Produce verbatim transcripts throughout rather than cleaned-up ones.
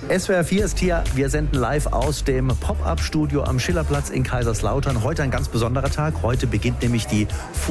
S W R vier ist hier. Wir senden live aus dem Pop-Up-Studio am Schillerplatz in Kaiserslautern. Heute ein ganz besonderer Tag. Heute beginnt nämlich die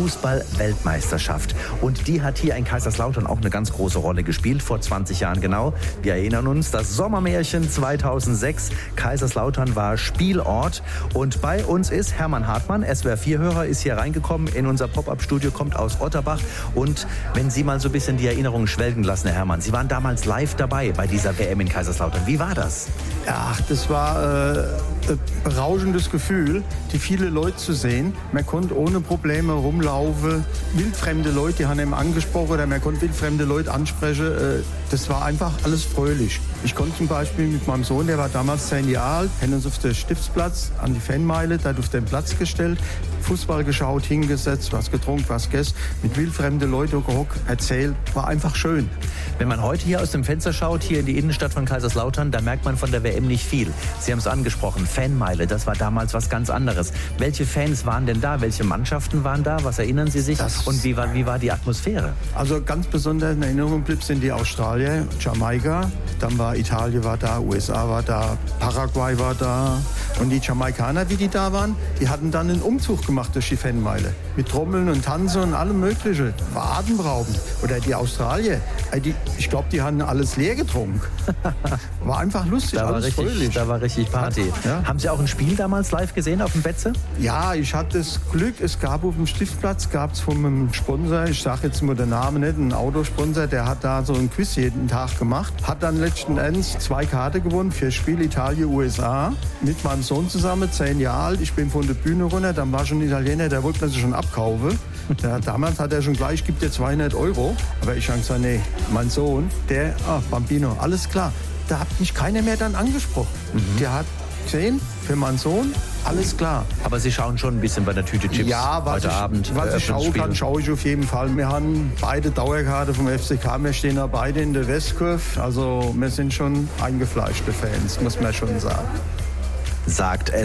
Fußball-Weltmeisterschaft. Und die hat hier in Kaiserslautern auch eine ganz große Rolle gespielt, vor zwanzig Jahren genau. Wir erinnern uns, das Sommermärchen zweitausendsechs. Kaiserslautern war Spielort. Und bei uns ist Hermann Hartmann, S W R vier-Hörer, ist hier reingekommen in unser Pop-Up-Studio, kommt aus Otterbach. Und wenn Sie mal so ein bisschen die Erinnerungen schwelgen lassen, Herr Hermann, Sie waren damals live dabei bei dieser W M in Kaiserslautern. Wie war das? Ach, das war äh, ein berauschendes Gefühl, die viele Leute zu sehen. Man konnte ohne Probleme rumlaufen. Wildfremde Leute, die haben ihn angesprochen, oder man konnte wildfremde Leute ansprechen. Äh, das war einfach alles fröhlich. Ich konnte zum Beispiel mit meinem Sohn, der war damals zehn Jahre alt, haben uns auf den Stiftsplatz an die Fanmeile, da auf den Platz gestellt, Fußball geschaut, hingesetzt, was getrunken, was gegessen, mit wildfremden Leuten gehockt, erzählt. War einfach schön. Wenn man heute hier aus dem Fenster schaut, hier in die Innenstadt von Kaiserslautern, da merkt man von der W M nicht viel. Sie haben es angesprochen, Fanmeile, das war damals was ganz anderes. Welche Fans waren denn da? Welche Mannschaften waren da? Was erinnern Sie sich? Das Und wie war, wie war die Atmosphäre? Also ganz besonders in Erinnerung blieb sind die Australier, Jamaika, dann war Italien war da, U S A war da, Paraguay war da. Und die Jamaikaner, wie die da waren, die hatten dann einen Umzug gemacht durch die Fanmeile. Mit Trommeln und Tanzen und allem Mögliche. War atemberaubend. Oder die Australier, die, ich glaube, die haben alles leer getrunken. War einfach lustig, da alles war richtig, fröhlich. Da war richtig Party. Ja. Haben Sie auch ein Spiel damals live gesehen auf dem Betze? Ja, ich hatte das Glück, es gab auf dem Stiftplatz, gab es von einem Sponsor, ich sage jetzt mal den Namen nicht, ein Autosponsor, der hat da so ein Quiz jeden Tag gemacht. Hat dann letzten Endes zwei Karten gewonnen für das Spiel Italien U S A. Mit meinem Sohn zusammen, zehn Jahre alt. Ich bin von der Bühne runter, dann war schon ein Italiener, der wollte mir schon abkaufen. Der, damals hat er schon gleich, gibt dir zweihundert Euro. Aber ich habe gesagt, nee, mein Sohn, der, ah, Bambino, alles klar. Da hat mich keiner mehr dann angesprochen. Mhm. Der hat gesehen, für meinen Sohn, alles klar. Aber Sie schauen schon ein bisschen bei der Tüte Chips ja, was heute ich, Abend. Was ich schauen kann, schaue ich auf jeden Fall. Wir haben beide Dauerkarte vom F C K. Wir stehen da beide in der Westkurve. Also wir sind schon eingefleischte Fans, muss man schon sagen. Sagt